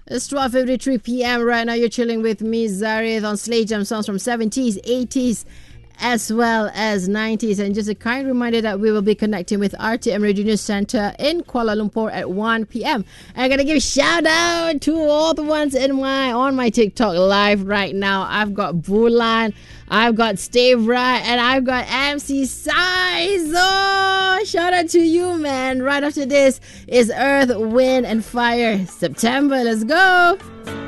It's 12:53 p.m. right now. You're chilling with me, Zareth, on Slate Jam songs from 70s, 80s, as well as 90s. And just a kind reminder that we will be connecting with RTM Radio News Center in Kuala Lumpur at 1 p.m. I'm going to give a shout out to all the ones on my TikTok live right now. I've got Bulan, I've got Steve Wright, and I've got MC Size. Oh, shout out to you, man. Right after this is Earth, Wind, and Fire. September. Let's go.